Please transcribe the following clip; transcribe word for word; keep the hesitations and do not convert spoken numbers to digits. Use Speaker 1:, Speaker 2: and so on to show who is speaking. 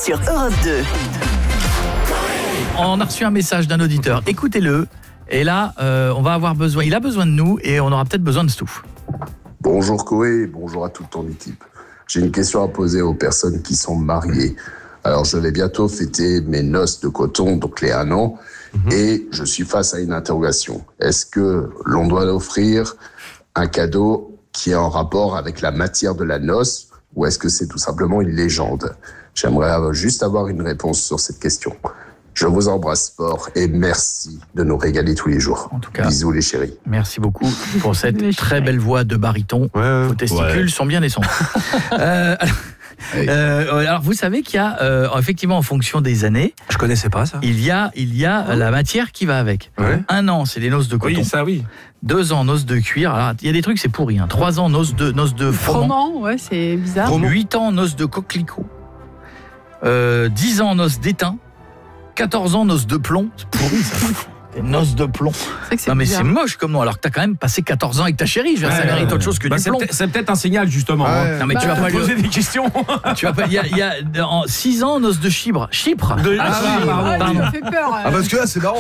Speaker 1: sur Europe deux.
Speaker 2: On a reçu un message d'un auditeur, écoutez-le. Et là, euh, on va avoir besoin, il a besoin de nous et on aura peut-être besoin de Stouff.
Speaker 3: Bonjour Koé, bonjour à toute ton équipe. J'ai une question à poser aux personnes qui sont mariées. Alors, je vais bientôt fêter mes noces de coton, donc les un an, mmh. et je suis face à une interrogation. Est-ce que l'on doit offrir un cadeau qui est en rapport avec la matière de la noce, ou est-ce que c'est tout simplement une légende ? J'aimerais juste avoir une réponse sur cette question. Je vous embrasse fort et merci de nous régaler tous les jours.
Speaker 2: En tout cas,
Speaker 3: bisous les chéris.
Speaker 2: Merci beaucoup pour cette très belle voix de baryton.
Speaker 4: Ouais,
Speaker 2: Vos testicules
Speaker 4: ouais.
Speaker 2: sont bien descendus. euh, euh, alors vous savez qu'il y a euh, effectivement en fonction des années,
Speaker 4: je connaissais pas ça.
Speaker 2: Il y a il y a la matière qui va avec.
Speaker 4: Ouais.
Speaker 2: Un an c'est les noces de coton.
Speaker 4: Oui ça oui.
Speaker 2: Deux ans noces de cuir. Alors il y a des trucs c'est pourri. Hein. Trois ans noces de noces de froment.
Speaker 5: Froment, ouais c'est bizarre.
Speaker 2: Froment. Huit ans noces de coquelicot. Euh, Dix ans noces d'étain. quatorze ans noces de plomb. C'est pourri ça. Des noces de plomb.
Speaker 5: C'est que c'est
Speaker 2: non mais
Speaker 5: bizarre.
Speaker 2: c'est moche comme nom alors que t'as quand même passé quatorze ans avec ta chérie. Je veux dire, ça mérite autre chose que
Speaker 4: bah,
Speaker 2: du
Speaker 4: c'est
Speaker 2: plomb.
Speaker 4: Peut-être, c'est peut-être un signal justement.
Speaker 2: Ouais.
Speaker 4: Hein.
Speaker 2: Non mais
Speaker 5: bah,
Speaker 2: tu vas pas
Speaker 4: poser
Speaker 2: lui...
Speaker 4: des questions.
Speaker 2: Tu vas pas. Il y a, il y a en six ans noces de Chypre. Chypre.
Speaker 4: De...
Speaker 2: Ah,
Speaker 4: Ah,
Speaker 2: oui,
Speaker 4: pardon,
Speaker 5: Ah,
Speaker 2: pardon.
Speaker 5: ça me fait peur.
Speaker 6: Ah parce que là c'est marrant.